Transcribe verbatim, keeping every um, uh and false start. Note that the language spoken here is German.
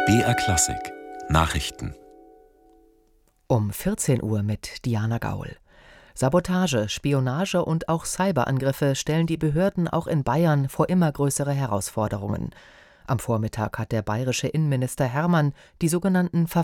B R Klassik Nachrichten Um vierzehn Uhr mit Diana Gaul. Sabotage, Spionage und auch Cyberangriffe stellen die Behörden auch in Bayern vor immer größere Herausforderungen. Am Vormittag hat der bayerische Innenminister Hermann die sogenannten